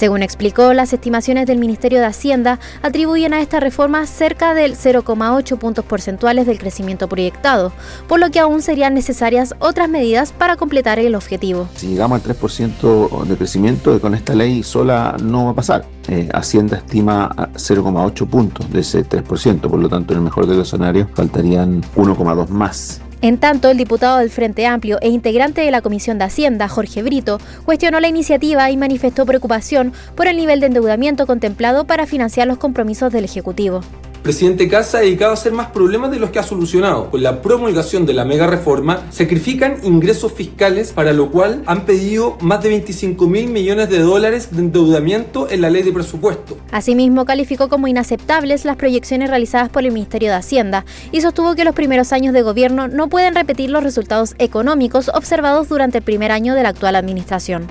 Según explicó, las estimaciones del Ministerio de Hacienda atribuyen a esta reforma cerca del 0,8 puntos porcentuales del crecimiento proyectado, por lo que aún serían necesarias otras medidas para completar el objetivo. Si llegamos al 3% de crecimiento, con esta ley sola no va a pasar. Hacienda estima 0,8 puntos de ese 3%, por lo tanto en el mejor de los escenarios faltarían 1,2 más. En tanto, el diputado del Frente Amplio e integrante de la Comisión de Hacienda, Jorge Brito, cuestionó la iniciativa y manifestó preocupación por el nivel de endeudamiento contemplado para financiar los compromisos del Ejecutivo. El presidente Kast se ha dedicado a hacer más problemas de los que ha solucionado. Con la promulgación de la mega reforma, sacrifican ingresos fiscales, para lo cual han pedido más de 25.000 millones de dólares de endeudamiento en la ley de presupuesto. Asimismo, calificó como inaceptables las proyecciones realizadas por el Ministerio de Hacienda y sostuvo que los primeros años de gobierno no pueden repetir los resultados económicos observados durante el primer año de la actual administración.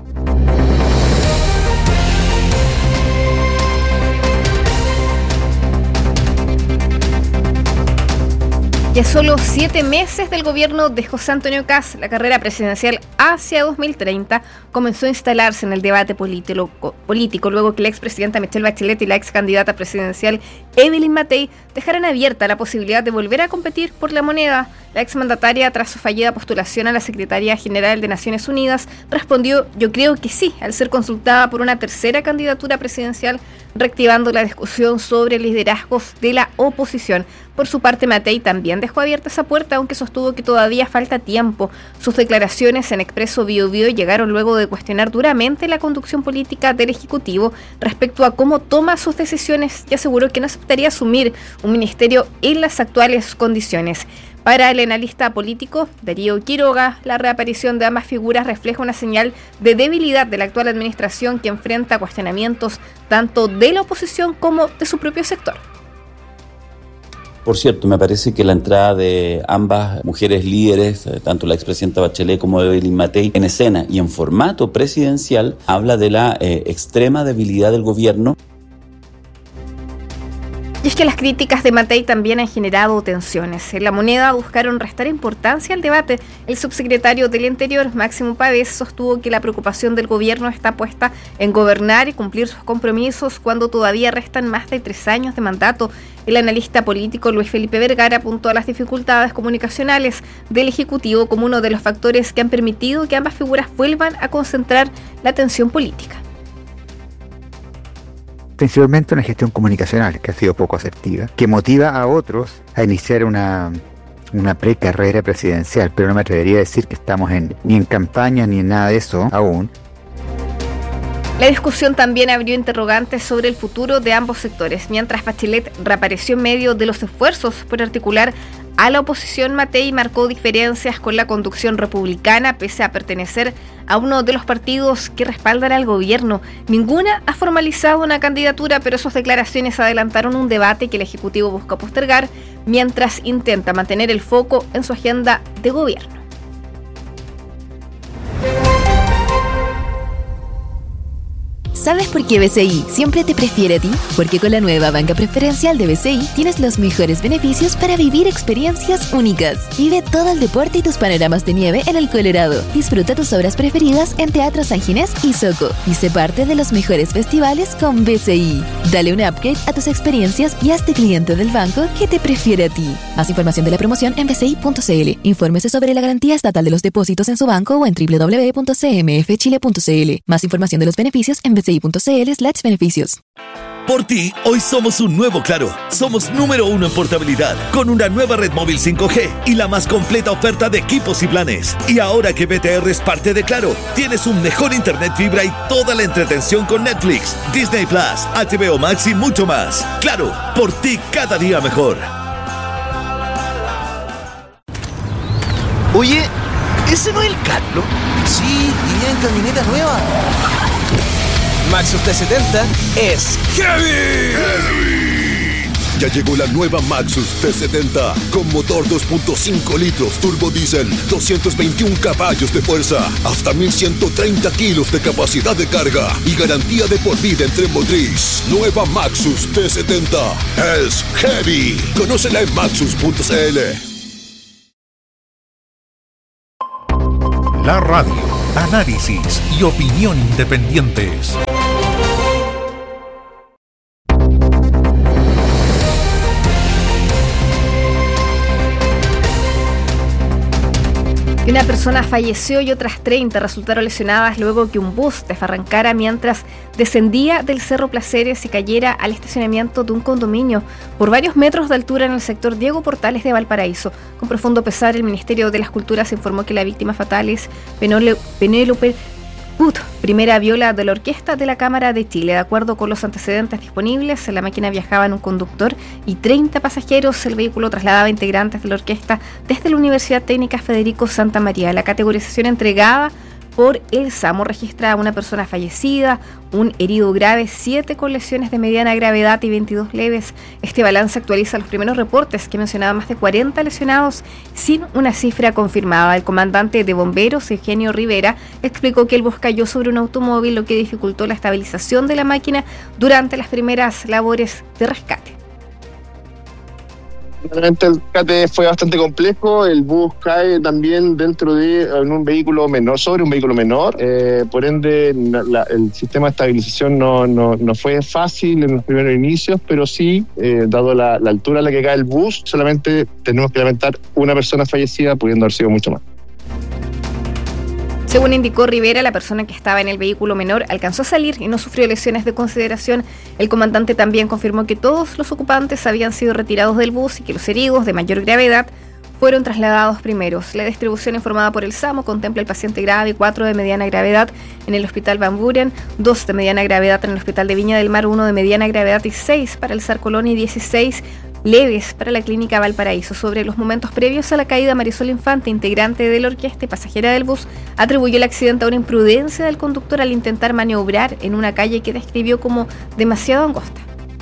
Y a solo 7 meses del gobierno de José Antonio Kast, la carrera presidencial hacia 2030 comenzó a instalarse en el debate político luego que la expresidenta Michelle Bachelet y la ex candidata presidencial Evelyn Matei dejaran abierta la posibilidad de volver a competir por la moneda. La exmandataria, tras su fallida postulación a la Secretaría General de Naciones Unidas, respondió: "Yo creo que sí", al ser consultada por una tercera candidatura presidencial, reactivando la discusión sobre liderazgos de la oposición. Por su parte, Matei también dejó abierta esa puerta, aunque sostuvo que todavía falta tiempo. Sus declaraciones en Expreso Biobío llegaron luego de cuestionar duramente la conducción política del Ejecutivo respecto a cómo toma sus decisiones y aseguró que no aceptaría asumir un ministerio en las actuales condiciones. Para el analista político Darío Quiroga, la reaparición de ambas figuras refleja una señal de debilidad de la actual administración, que enfrenta cuestionamientos tanto de la oposición como de su propio sector. Por cierto, me parece que la entrada de ambas mujeres líderes, tanto la expresidenta Bachelet como Evelyn Matei, en escena y en formato presidencial, habla de la extrema debilidad del gobierno. Y es que las críticas de Matei también han generado tensiones. En La Moneda buscaron restar importancia al debate. El subsecretario del Interior, Máximo Pavés, sostuvo que la preocupación del gobierno está puesta en gobernar y cumplir sus compromisos cuando todavía restan más de 3 años de mandato. El analista político Luis Felipe Vergara apuntó a las dificultades comunicacionales del Ejecutivo como uno de los factores que han permitido que ambas figuras vuelvan a concentrar la atención política. Principalmente una gestión comunicacional que ha sido poco asertiva, que motiva a otros a iniciar una precarrera presidencial, pero no me atrevería a decir que estamos ni en campaña ni en nada de eso aún. La discusión también abrió interrogantes sobre el futuro de ambos sectores. Mientras Bachelet reapareció en medio de los esfuerzos por articular a la oposición, Matei marcó diferencias con la conducción republicana, pese a pertenecer a uno de los partidos que respaldan al gobierno. Ninguna ha formalizado una candidatura, pero sus declaraciones adelantaron un debate que el Ejecutivo busca postergar mientras intenta mantener el foco en su agenda de gobierno. ¿Sabes por qué BCI siempre te prefiere a ti? Porque con la nueva banca preferencial de BCI tienes los mejores beneficios para vivir experiencias únicas. Vive todo el deporte y tus panoramas de nieve en el Colorado. Disfruta tus obras preferidas en Teatro San Ginés y Soco. Y sé parte de los mejores festivales con BCI. Dale un upgrade a tus experiencias y hazte cliente del banco que te prefiere a ti. Más información de la promoción en bci.cl. Infórmese sobre la garantía estatal de los depósitos en su banco o en www.cmfchile.cl. Más información de los beneficios en bci.cl/beneficios. Por ti, hoy somos un nuevo Claro. Somos número 1 en portabilidad, con una nueva red móvil 5G y la más completa oferta de equipos y planes. Y ahora que BTR es parte de Claro, tienes un mejor internet fibra y toda la entretención con Netflix, Disney Plus, HBO Max y mucho más. Claro, por ti cada día mejor. Oye, ¿ese no es el Carlos? Sí, y en camioneta nueva. Maxus T70 es heavy. Ya llegó la nueva Maxus T70 con motor 2.5 litros turbo diésel, 221 caballos de fuerza, hasta 1130 kilos de capacidad de carga y garantía de por vida en tren motriz. Nueva Maxus T70 es heavy. Conócela en maxus.cl. La radio, análisis y opinión independientes. Y una persona falleció y otras 30 resultaron lesionadas luego que un bus desbarrancara mientras descendía del Cerro Placeres y cayera al estacionamiento de un condominio por varios metros de altura en el sector Diego Portales de Valparaíso. Con profundo pesar, el Ministerio de las Culturas informó que la víctima fatal es Penélope Put, primera viola de la Orquesta de la Cámara de Chile. De acuerdo con los antecedentes disponibles, la máquina viajaba en un conductor y 30 pasajeros. El vehículo trasladaba integrantes de la orquesta desde la Universidad Técnica Federico Santa María. La categorización entregada por el SAMU registra a una persona fallecida, un herido grave, 7 con lesiones de mediana gravedad y 22 leves. Este balance actualiza los primeros reportes que mencionaban más de 40 lesionados sin una cifra confirmada. El comandante de bomberos, Eugenio Rivera, explicó que el bus cayó sobre un automóvil, lo que dificultó la estabilización de la máquina durante las primeras labores de rescate. Realmente el rescate fue bastante complejo. El bus cae también en un vehículo menor, sobre un vehículo menor. Por ende, el sistema de estabilización no fue fácil en los primeros inicios, pero sí, dado la altura a la que cae el bus, solamente tenemos que lamentar una persona fallecida, pudiendo haber sido mucho más. Según indicó Rivera, la persona que estaba en el vehículo menor alcanzó a salir y no sufrió lesiones de consideración. El comandante también confirmó que todos los ocupantes habían sido retirados del bus y que los heridos de mayor gravedad fueron trasladados primeros. La distribución informada por el SAMU contempla el paciente grave, 4 de mediana gravedad en el Hospital Van Buren, 2 de mediana gravedad en el Hospital de Viña del Mar, 1 de mediana gravedad y 6 para el SAR Colón y 16 leves para la Clínica Valparaíso. Sobre los momentos previos a la caída, Marisol Infante, integrante de la orquesta y pasajera del bus, atribuyó el accidente a una imprudencia del conductor al intentar maniobrar en una calle que describió como demasiado angosta.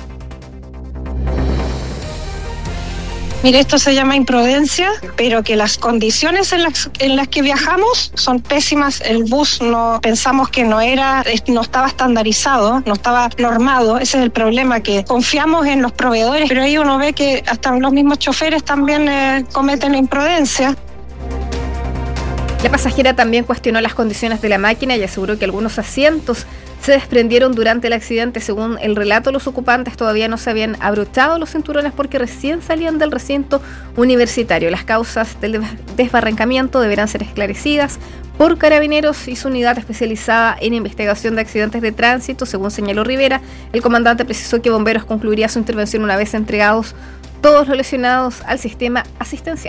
Mire, esto se llama imprudencia, pero que las condiciones en las que viajamos son pésimas. El bus pensamos que no estaba estandarizado, no estaba normado. Ese es el problema, que confiamos en los proveedores, pero ahí uno ve que hasta los mismos choferes también cometen imprudencia. La pasajera también cuestionó las condiciones de la máquina y aseguró que algunos asientos se desprendieron durante el accidente. Según el relato, los ocupantes todavía no se habían abrochado los cinturones porque recién salían del recinto universitario. Las causas del desbarrancamiento deberán ser esclarecidas por Carabineros y su unidad especializada en investigación de accidentes de tránsito. Según señaló Rivera, el comandante precisó que Bomberos concluiría su intervención una vez entregados todos los lesionados al sistema asistencial.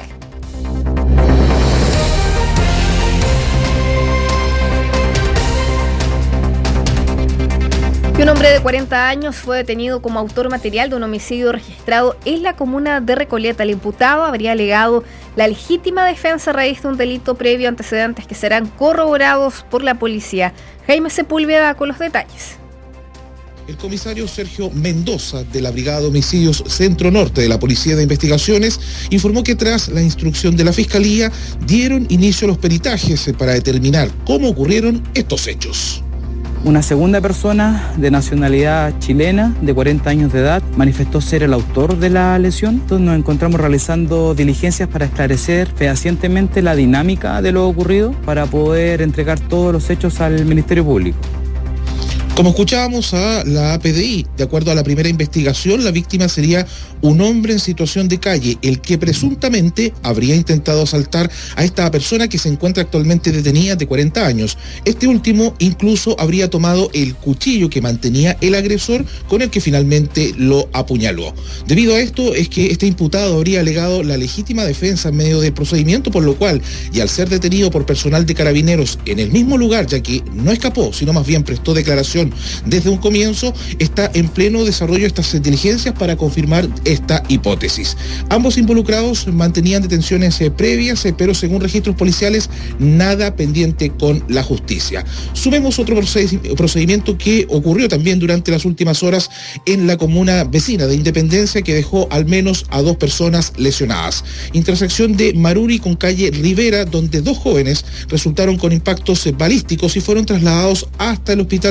Y un hombre de 40 años fue detenido como autor material de un homicidio registrado en la comuna de Recoleta. El imputado habría alegado la legítima defensa a raíz de un delito previo, antecedentes que serán corroborados por la policía. Jaime Sepúlveda con los detalles. El comisario Sergio Mendoza, de la Brigada de Homicidios Centro Norte de la Policía de Investigaciones, informó que tras la instrucción de la Fiscalía dieron inicio a los peritajes para determinar cómo ocurrieron estos hechos. Una segunda persona de nacionalidad chilena, de 40 años de edad, manifestó ser el autor de la lesión. Entonces nos encontramos realizando diligencias para esclarecer fehacientemente la dinámica de lo ocurrido para poder entregar todos los hechos al Ministerio Público. Como escuchábamos a la PDI, de acuerdo a la primera investigación, la víctima sería un hombre en situación de calle, el que presuntamente habría intentado asaltar a esta persona que se encuentra actualmente detenida, de 40 años. Este último incluso habría tomado el cuchillo que mantenía el agresor, con el que finalmente lo apuñaló. Debido a esto es que este imputado habría alegado la legítima defensa en medio del procedimiento, por lo cual, y al ser detenido por personal de Carabineros en el mismo lugar, ya que no escapó, sino más bien prestó declaración desde un comienzo, está en pleno desarrollo de estas diligencias para confirmar esta hipótesis. Ambos involucrados mantenían detenciones previas, pero según registros policiales, nada pendiente con la justicia. Sumemos otro procedimiento que ocurrió también durante las últimas horas en la comuna vecina de Independencia, que dejó al menos a 2 personas lesionadas. Intersección de Maruri con calle Rivera, donde 2 jóvenes resultaron con impactos balísticos y fueron trasladados hasta el Hospital San José,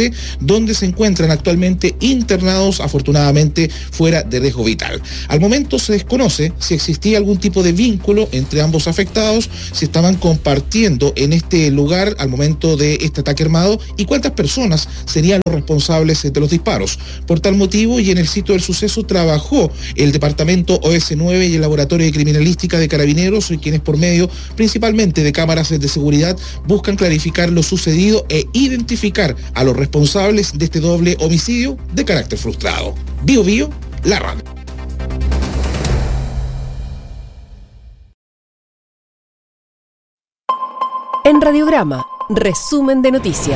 C, donde se encuentran actualmente internados, afortunadamente fuera de riesgo vital. Al momento se desconoce si existía algún tipo de vínculo entre ambos afectados, si estaban compartiendo en este lugar al momento de este ataque armado y cuántas personas serían los responsables de los disparos. Por tal motivo, y en el sitio del suceso trabajó el departamento OS9 y el laboratorio de criminalística de Carabineros, quienes por medio principalmente de cámaras de seguridad buscan clarificar lo sucedido e identificar a los responsables de este doble homicidio de carácter frustrado. Bio Bio, la radio. En Radiograma, resumen de noticias.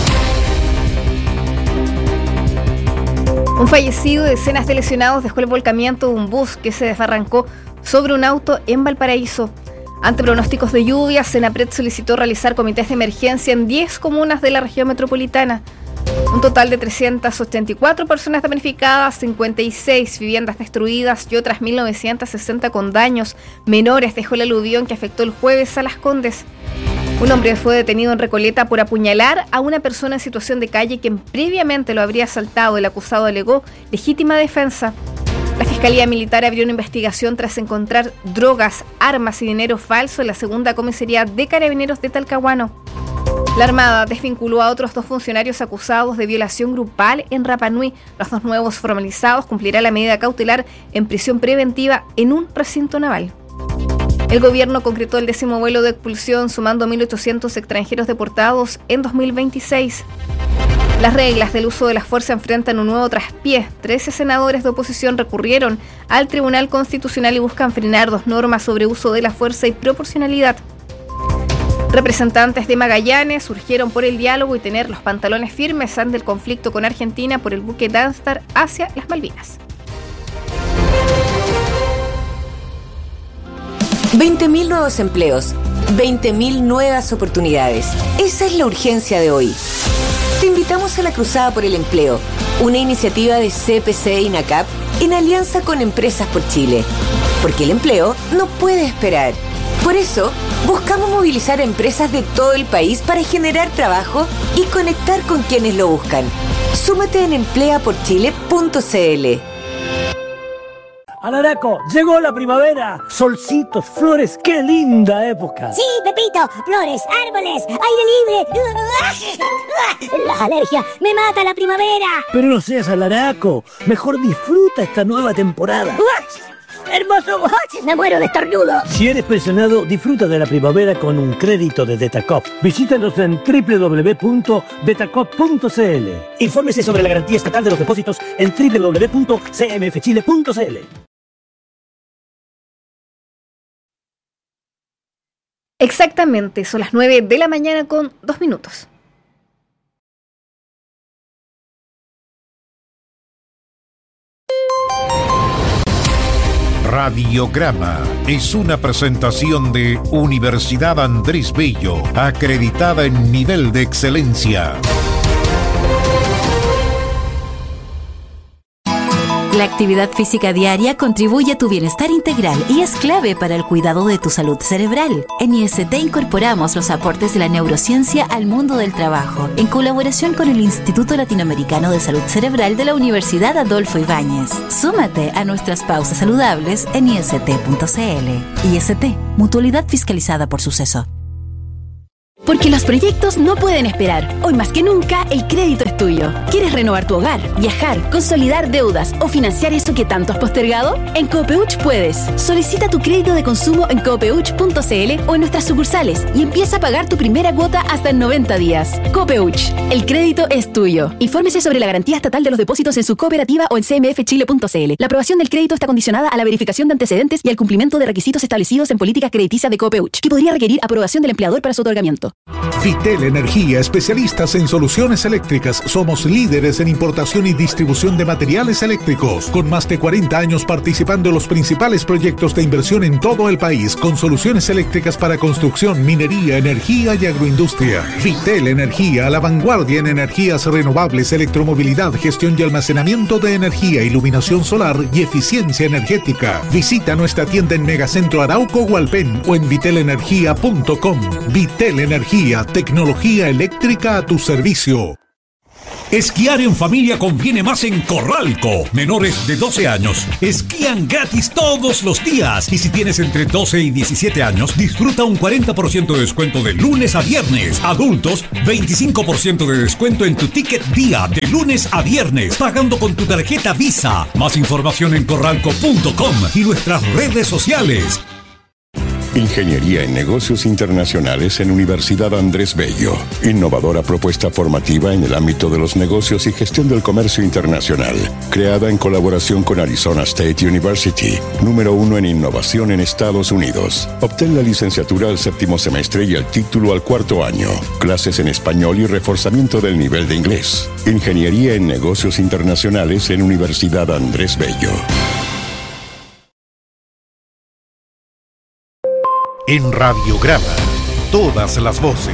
Un fallecido y decenas de lesionados dejó el volcamiento de un bus que se desbarrancó sobre un auto en Valparaíso. Ante pronósticos de lluvias, Senapred solicitó realizar comités de emergencia en 10 comunas de la región metropolitana. Un total de 384 personas damnificadas, 56 viviendas destruidas y otras 1.960 con daños menores dejó el aluvión que afectó el jueves a Las Condes. Un hombre fue detenido en Recoleta por apuñalar a una persona en situación de calle quien previamente lo habría asaltado. El acusado alegó legítima defensa. La Fiscalía Militar abrió una investigación tras encontrar drogas, armas y dinero falso en la segunda comisaría de Carabineros de Talcahuano. La Armada desvinculó a otros 2 funcionarios acusados de violación grupal en Rapa Nui. Los 2 nuevos formalizados cumplirán la medida cautelar en prisión preventiva en un recinto naval. El gobierno concretó el 10º vuelo de expulsión, sumando 1.800 extranjeros deportados en 2026. Las reglas del uso de la fuerza enfrentan un nuevo traspié. 13 senadores de oposición recurrieron al Tribunal Constitucional y buscan frenar 2 normas sobre uso de la fuerza y proporcionalidad. Representantes de Magallanes urgieron por el diálogo y tener los pantalones firmes ante el conflicto con Argentina por el buque Danstar hacia las Malvinas. 20.000 nuevos empleos, 20.000 nuevas oportunidades. Esa es la urgencia de hoy. Te invitamos a la Cruzada por el Empleo, una iniciativa de CPC y NACAP en alianza con Empresas por Chile. Porque el empleo no puede esperar. Por eso, buscamos movilizar a empresas de todo el país para generar trabajo y conectar con quienes lo buscan. Súmate en empleaporchile.cl. Alaraco, llegó la primavera. Solcitos, flores, qué linda época. Sí, Pepito, flores, árboles, aire libre. Las alergias, me mata la primavera. Pero no seas alaraco, mejor disfruta esta nueva temporada. ¡Hermoso! Me muero de estornudo. Si eres pensionado, disfruta de la primavera con un crédito de Detacop. Visítanos en www.detacop.cl. Infórmese sobre la garantía estatal de los depósitos en www.cmfchile.cl. Exactamente, son las 9 de la mañana con 2 minutos. Radiograma es una presentación de Universidad Andrés Bello, acreditada en nivel de excelencia. La actividad física diaria contribuye a tu bienestar integral y es clave para el cuidado de tu salud cerebral. En IST incorporamos los aportes de la neurociencia al mundo del trabajo, en colaboración con el Instituto Latinoamericano de Salud Cerebral de la Universidad Adolfo Ibáñez. Súmate a nuestras pausas saludables en ist.cl. IST, mutualidad fiscalizada por Suceso. Porque los proyectos no pueden esperar. Hoy más que nunca, el crédito es tuyo. ¿Quieres renovar tu hogar, viajar, consolidar deudas o financiar eso que tanto has postergado? En Copeuch puedes. Solicita tu crédito de consumo en copeuch.cl o en nuestras sucursales y empieza a pagar tu primera cuota hasta en 90 días. Copeuch, el crédito es tuyo. Infórmese sobre la garantía estatal de los depósitos en su cooperativa o en cmfchile.cl. La aprobación del crédito está condicionada a la verificación de antecedentes y al cumplimiento de requisitos establecidos en políticas crediticias de Copeuch, que podría requerir aprobación del empleador para su otorgamiento. Vitel Energía, especialistas en soluciones eléctricas. Somos líderes en importación y distribución de materiales eléctricos, con más de 40 años participando en los principales proyectos de inversión en todo el país, con soluciones eléctricas para construcción, minería, energía y agroindustria. Vitel Energía, a la vanguardia en energías renovables, electromovilidad, gestión y almacenamiento de energía, iluminación solar y eficiencia energética. Visita nuestra tienda en Megacentro Arauco Hualpén o en vitelenergia.com. Vitel Energía, tecnología eléctrica a tu servicio. Esquiar en familia conviene más en Corralco. Menores de 12 años esquían gratis todos los días. Y si tienes entre 12 y 17 años, disfruta un 40% de descuento de lunes a viernes. Adultos, 25% de descuento en tu ticket día de lunes a viernes, pagando con tu tarjeta Visa. Más información en corralco.com y nuestras redes sociales. Ingeniería en Negocios Internacionales en Universidad Andrés Bello. Innovadora propuesta formativa en el ámbito de los negocios y gestión del comercio internacional. Creada en colaboración con Arizona State University, número 1 en innovación en Estados Unidos. Obtén la licenciatura al 7º semestre y el título al 4º año. Clases en español y reforzamiento del nivel de inglés. Ingeniería en Negocios Internacionales en Universidad Andrés Bello. En Radiograma, todas las voces.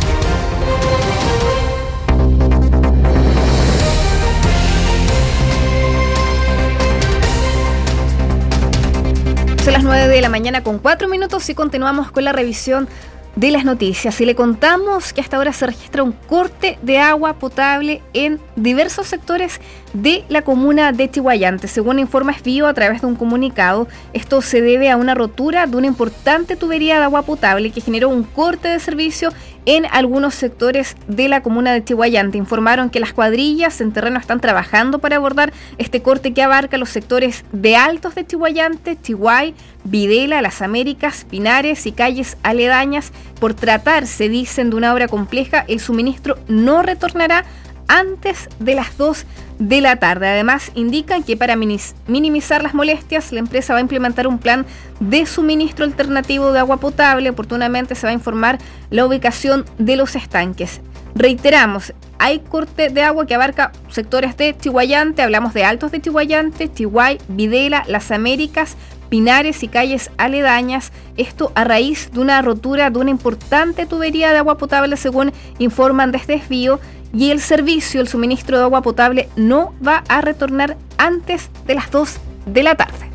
Son las 9 de la mañana con 4 minutos y continuamos con la revisión de las noticias. Y le contamos que hasta ahora se registra un corte de agua potable en diversos sectores de la comuna de Chiguayante. Según informa Esbio a través de un comunicado, esto se debe a una rotura de una importante tubería de agua potable que generó un corte de servicio en algunos sectores de la comuna de Chiguayante. Informaron que las cuadrillas en terreno están trabajando para abordar este corte que abarca los sectores de Altos de Chiguayante, Chiguay, Videla, Las Américas, Pinares y calles aledañas. Por tratarse, dicen, de una obra compleja, el suministro no retornará antes de las 2 de la tarde. Además, indican que para minimizar las molestias, la empresa va a implementar un plan de suministro alternativo de agua potable. Oportunamente se va a informar la ubicación de los estanques. Reiteramos, hay corte de agua que abarca sectores de Chiguayante, hablamos de Altos de Chiguayante, Chiguay, Videla, Las Américas, Pinares y calles aledañas. Esto a raíz de una rotura de una importante tubería de agua potable, según informan desde Esbio, y el suministro de agua potable no va a retornar antes de las 2 de la tarde.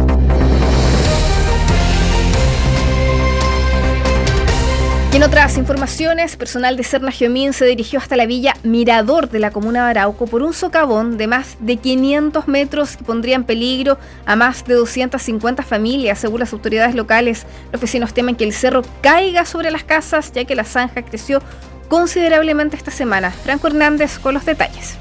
Y en otras informaciones, personal de Serna Giomín se dirigió hasta la villa Mirador de la comuna de Arauco por un socavón de más de 500 metros que pondría en peligro a más de 250 familias. Según las autoridades locales, los vecinos temen que el cerro caiga sobre las casas, ya que la zanja creció considerablemente esta semana. Franco Hernández con los detalles.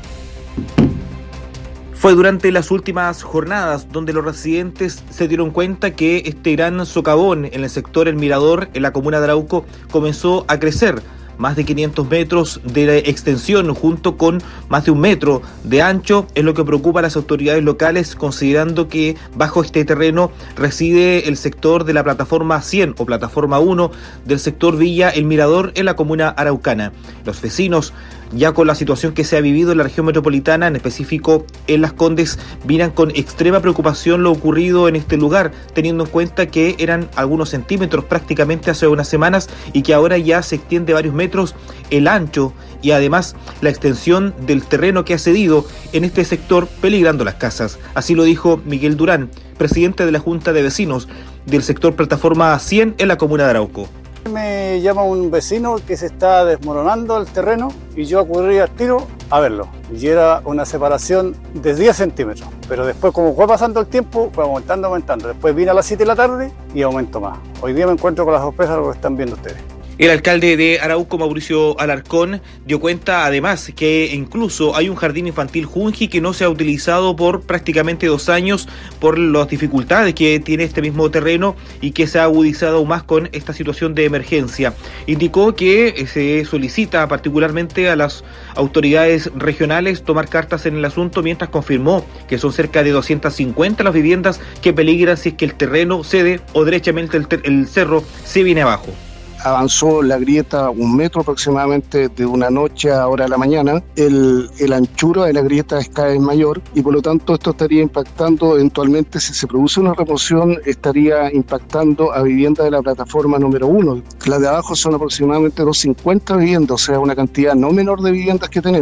Fue durante las últimas jornadas donde los residentes se dieron cuenta que este gran socavón en el sector El Mirador, en la comuna de Arauco, comenzó a crecer. Más de 500 metros de extensión junto con más de 1 metro de ancho es lo que preocupa a las autoridades locales, considerando que bajo este terreno reside el sector de la plataforma 100 o plataforma 1 del sector Villa El Mirador en la comuna araucana. Los vecinos, ya con la situación que se ha vivido en la región metropolitana, en específico en Las Condes, miran con extrema preocupación lo ocurrido en este lugar, teniendo en cuenta que eran algunos centímetros prácticamente hace unas semanas y que ahora ya se extiende varios metros el ancho y además la extensión del terreno que ha cedido en este sector, peligrando las casas. Así lo dijo Miguel Durán, presidente de la Junta de Vecinos del sector plataforma 100 en la comuna de Arauco. Me llama un vecino que se está desmoronando el terreno y yo acudí al tiro a verlo. Y era una separación de 10 centímetros. Pero después, como fue pasando el tiempo, fue aumentando. Después vine a las 7 de la tarde y aumentó más. Hoy día me encuentro con la sorpresa de lo que están viendo ustedes. El alcalde de Arauco, Mauricio Alarcón, dio cuenta además que incluso hay un jardín infantil Junji que no se ha utilizado por prácticamente 2 años por las dificultades que tiene este mismo terreno y que se ha agudizado aún más con esta situación de emergencia. Indicó que se solicita particularmente a las autoridades regionales tomar cartas en el asunto, mientras confirmó que son cerca de 250 las viviendas que peligran si es que el terreno cede o derechamente el cerro se viene abajo. Avanzó la grieta 1 metro aproximadamente de una noche a hora de la mañana. El anchura de la grieta es cada vez mayor y por lo tanto esto estaría impactando eventualmente, si se produce una remoción, estaría impactando a viviendas de la plataforma número 1. Las de abajo son aproximadamente 250 viviendas, o sea, una cantidad no menor de viviendas que tenemos.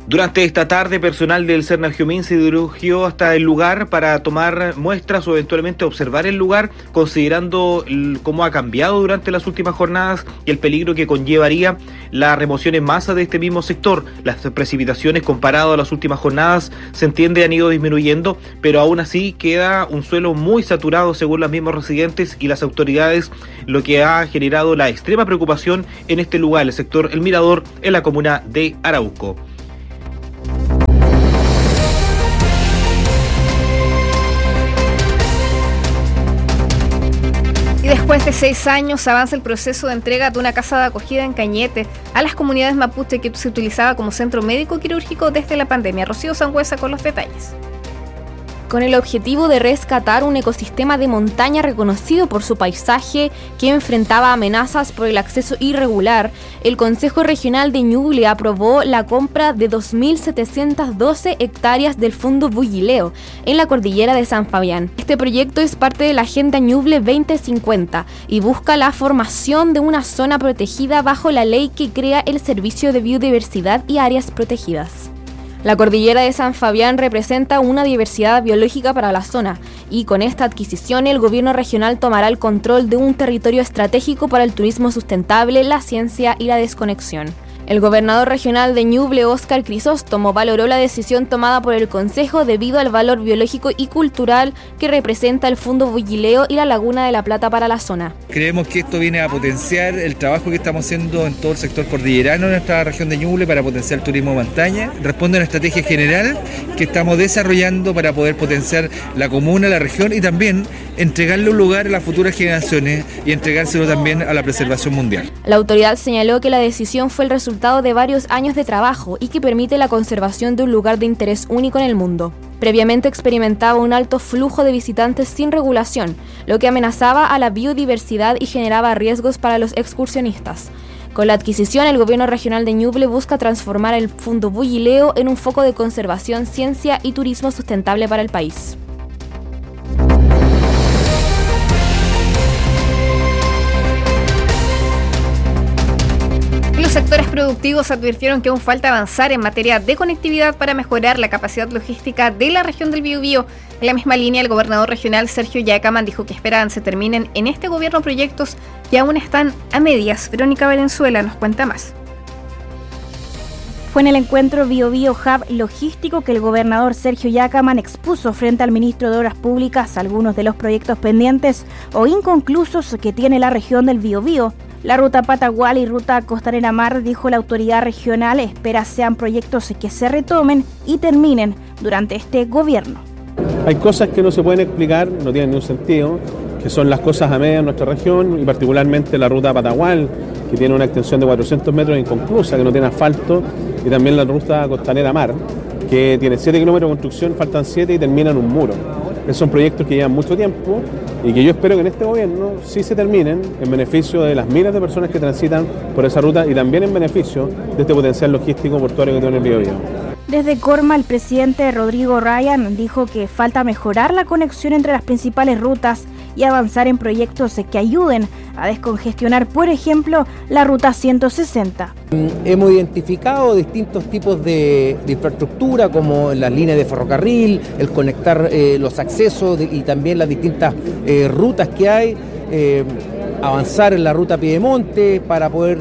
Durante esta tarde, personal del Sernagiomin se dirigió hasta el lugar para tomar muestras o eventualmente observar el lugar, considerando cómo ha cambiado durante las últimas jornadas y el peligro que conllevaría la remoción en masa de este mismo sector. Las precipitaciones comparado a las últimas jornadas se entiende han ido disminuyendo, pero aún así queda un suelo muy saturado según los mismos residentes y las autoridades, lo que ha generado la extrema preocupación en este lugar, el sector El Mirador, en la comuna de Arauco. Después de 6 años avanza el proceso de entrega de una casa de acogida en Cañete a las comunidades mapuche que se utilizaba como centro médico quirúrgico desde la pandemia. Rocío Sangüesa con los detalles. Con el objetivo de rescatar un ecosistema de montaña reconocido por su paisaje que enfrentaba amenazas por el acceso irregular, el Consejo Regional de Ñuble aprobó la compra de 2.712 hectáreas del Fondo Bullileo en la cordillera de San Fabián. Este proyecto es parte de la Agenda Ñuble 2050 y busca la formación de una zona protegida bajo la ley que crea el Servicio de Biodiversidad y Áreas Protegidas. La cordillera de San Fabián representa una diversidad biológica para la zona y con esta adquisición el gobierno regional tomará el control de un territorio estratégico para el turismo sustentable, la ciencia y la desconexión. El gobernador regional de Ñuble, Óscar Crisóstomo, valoró la decisión tomada por el Consejo debido al valor biológico y cultural que representa el Fondo Bullileo y la Laguna de la Plata para la zona. Creemos que esto viene a potenciar el trabajo que estamos haciendo en todo el sector cordillerano en nuestra región de Ñuble para potenciar el turismo de montaña. Responde a una estrategia general que estamos desarrollando para poder potenciar la comuna, la región y también entregarle un lugar a las futuras generaciones y entregárselo también a la preservación mundial. La autoridad señaló que la decisión fue el resultado de varios años de trabajo y que permite la conservación de un lugar de interés único en el mundo. Previamente experimentaba un alto flujo de visitantes sin regulación, lo que amenazaba a la biodiversidad y generaba riesgos para los excursionistas. Con la adquisición, el gobierno regional de Ñuble busca transformar el Fondo Bullileo en un foco de conservación, ciencia y turismo sustentable para el país. Los sectores productivos advirtieron que aún falta avanzar en materia de conectividad para mejorar la capacidad logística de la región del Biobío. En la misma línea, el gobernador regional Sergio Yacaman dijo que esperan se terminen en este gobierno proyectos que aún están a medias. Verónica Valenzuela nos cuenta más. Fue en el encuentro Biobío Hub Logístico que el gobernador Sergio Yacaman expuso frente al ministro de Obras Públicas algunos de los proyectos pendientes o inconclusos que tiene la región del Biobío. La ruta Patagual y ruta Costanera Mar, dijo la autoridad regional, espera sean proyectos que se retomen y terminen durante este gobierno. Hay cosas que no se pueden explicar, no tienen ningún sentido, que son las cosas a media en nuestra región y particularmente la ruta Patagual, que tiene una extensión de 400 metros inconclusa, que no tiene asfalto, y también la ruta Costanera Mar, que tiene 7 kilómetros de construcción, faltan 7 y terminan un muro. Esos son proyectos que llevan mucho tiempo y que yo espero que en este gobierno sí se terminen en beneficio de las miles de personas que transitan por esa ruta y también en beneficio de este potencial logístico portuario que tiene el Biobío. Desde Corma, el presidente Rodrigo Ryan dijo que falta mejorar la conexión entre las principales rutas y avanzar en proyectos que ayuden a descongestionar, por ejemplo, la ruta 160. Hemos identificado distintos tipos de infraestructura, como las líneas de ferrocarril, el conectar los accesos y también las distintas rutas que hay, avanzar en la ruta Piedemonte para poder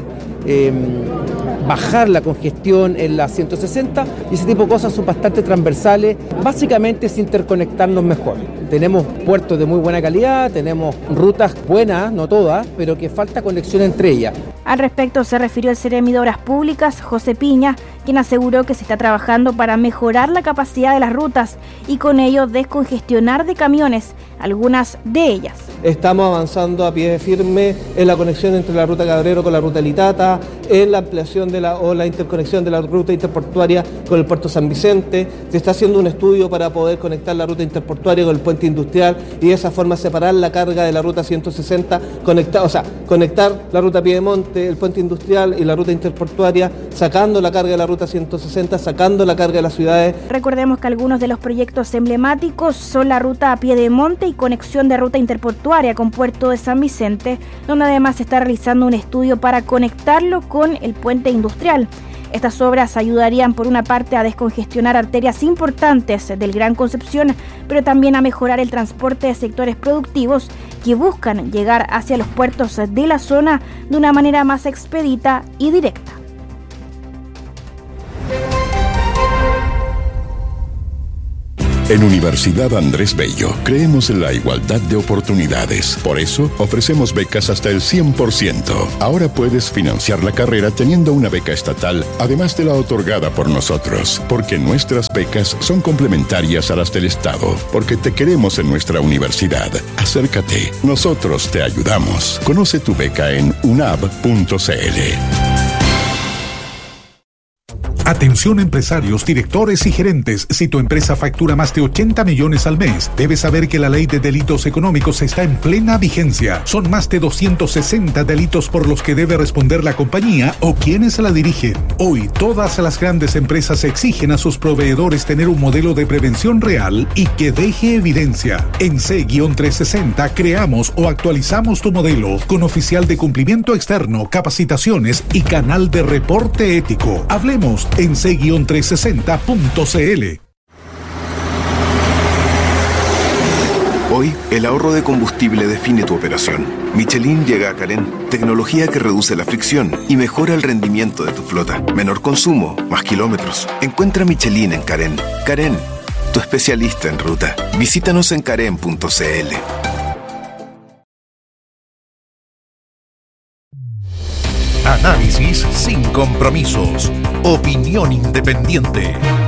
bajar la congestión en la 160, y ese tipo de cosas son bastante transversales. Básicamente es interconectarnos mejor. Tenemos puertos de muy buena calidad, tenemos rutas buenas, no todas, pero que falta conexión entre ellas. Al respecto se refirió el Seremi de Obras Públicas, José Piña, quien aseguró que se está trabajando para mejorar la capacidad de las rutas y con ello descongestionar de camiones algunas de ellas. Estamos avanzando a pie firme en la conexión entre la ruta Cabrero con la ruta Litata, en la ampliación la interconexión de la ruta interportuaria con el puerto San Vicente. Se está haciendo un estudio para poder conectar la ruta interportuaria con el puente industrial y de esa forma separar la carga de la ruta 160, conectar la ruta Piedemonte, el puente industrial y la ruta interportuaria, sacando la carga de la ruta 160, sacando la carga de las ciudades. Recordemos que algunos de los proyectos emblemáticos son la ruta Piedemonte y conexión de ruta interportuaria con puerto de San Vicente, donde además se está realizando un estudio para conectarlo con el puente industrial. Estas obras ayudarían por una parte a descongestionar arterias importantes del Gran Concepción, pero también a mejorar el transporte de sectores productivos que buscan llegar hacia los puertos de la zona de una manera más expedita y directa. En Universidad Andrés Bello creemos en la igualdad de oportunidades. Por eso ofrecemos becas hasta el 100%. Ahora puedes financiar la carrera teniendo una beca estatal, además de la otorgada por nosotros. Porque nuestras becas son complementarias a las del Estado. Porque te queremos en nuestra universidad. Acércate, nosotros te ayudamos. Conoce tu beca en unab.cl. Atención empresarios, directores y gerentes. Si tu empresa factura más de 80 millones al mes, debes saber que la ley de delitos económicos está en plena vigencia. Son más de 260 delitos por los que debe responder la compañía o quienes la dirigen. Hoy, todas las grandes empresas exigen a sus proveedores tener un modelo de prevención real y que deje evidencia. En C-360 creamos o actualizamos tu modelo con oficial de cumplimiento externo, capacitaciones y canal de reporte ético. Hablemos en c-360.cl. Hoy, el ahorro de combustible define tu operación. Michelin llega a Carén, tecnología que reduce la fricción y mejora el rendimiento de tu flota. Menor consumo, más kilómetros. Encuentra Michelin en Carén. Carén, tu especialista en ruta. Visítanos en carén.cl. Análisis sin compromisos. Opinión independiente.